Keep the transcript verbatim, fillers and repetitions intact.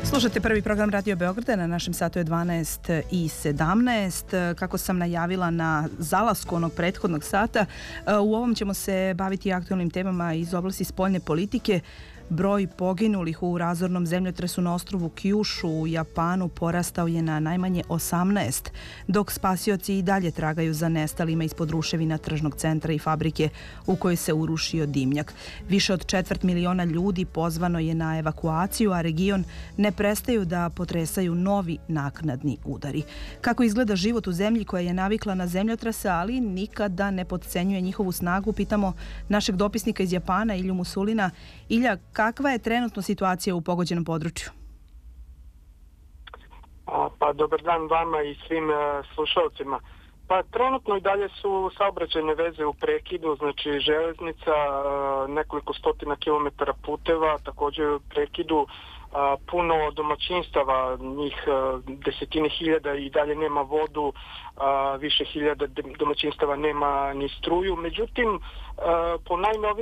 Slušate prvi program Radio Beograda, na našem satu je dvanaest i sedamnaest. Kako sam najavila na zalasku onog prethodnog sata, u ovom ćemo se baviti aktualnim temama iz oblasti spoljne politike. Broj poginulih u razornom zemljotresu na ostrvu Kyushu u Japanu porastao je na najmanje osamnaest, dok spasioci i dalje tragaju za nestalima ispod ruševina tržnog centra i fabrike u kojoj se urušio dimnjak. Više od četvrt miliona ljudi pozvano je na evakuaciju, a region ne prestaju da potresaju novi naknadni udari. Kako izgleda život u zemlji koja je navikla na zemljotrese, ali nikada ne potcenjuje njihovu snagu, pitamo našeg dopisnika iz Japana, Ilju Musulina. Ilja, kakva je trenutno situacija u pogođenom području? Pa dobar dan vama i svim uh, slušalcima. Pa trenutno i dalje su saobraćajne veze u prekidu, znači železnica, uh, nekoliko stotina kilometara puteva, također u prekidu. A, puno domaćinstava, njih a, desetine hiljada i dalje nema vodu, a, više hiljada domaćinstava nema ni struju. Međutim, a, po najnovijim